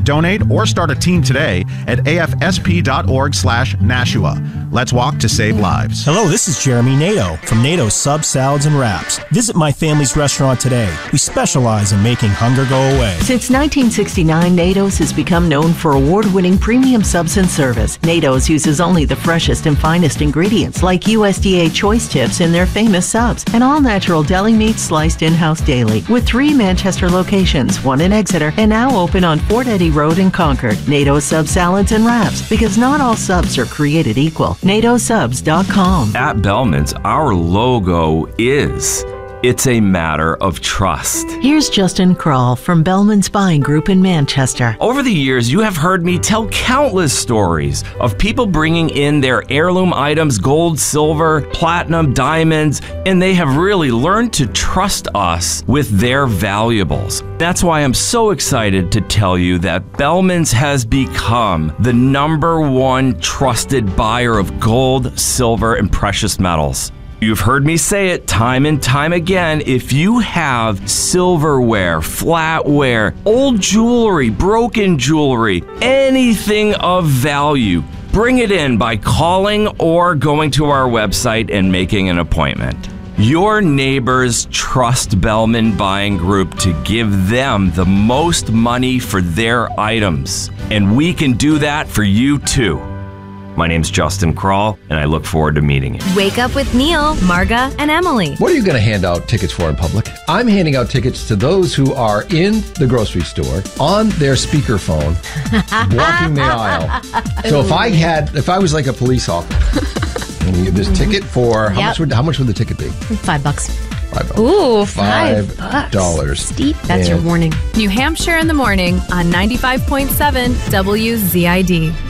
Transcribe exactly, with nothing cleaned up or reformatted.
Donate or start a team today at afsp.org slash Nashua. Let's walk to save lives. Hello, this is Jeremy Nato from Nato Sub Salads and Wraps. Visit my family's restaurant today. We specialize in making hunger go away. Since nineteen sixty-nine, NATO's has become known for award-winning premium subs and service. NATO's uses only the freshest and finest ingredients like U S D A choice tips in their famous subs and all-natural deli meat sliced in-house daily. With three Manchester locations, one in Exeter, and now open on Fort Eddy Road in Concord. NATO Sub Salads and Wraps, because not all subs are created equal. nato subs dot com. At Bellman's, our logo is... It's a matter of trust. Here's Justin Kroll from Bellman's Buying Group in Manchester. Over the years, you have heard me tell countless stories of people bringing in their heirloom items, gold, silver, platinum, diamonds, and they have really learned to trust us with their valuables. That's why I'm so excited to tell you that Bellman's has become the number one trusted buyer of gold, silver, and precious metals. You've heard me say it time and time again. If you have silverware, flatware, old jewelry, broken jewelry, anything of value, bring it in by calling or going to our website and making an appointment. Your neighbors trust Bellman Buying Group to give them the most money for their items, and we can do that for you too. My name's Justin Kroll, and I look forward to meeting you. Wake up with Neil, Marga, and Emily. What are you going to hand out tickets for in public? I'm handing out tickets to those who are in the grocery store on their speakerphone, walking the aisle. So if I had, if I was like a police officer, and you give this ticket for how Yep. much would how much would the ticket be? Five bucks. Five dollars. Ooh, Five five dollars. Steep. That's your And- warning. New Hampshire in the morning on ninety-five point seven W Z I D.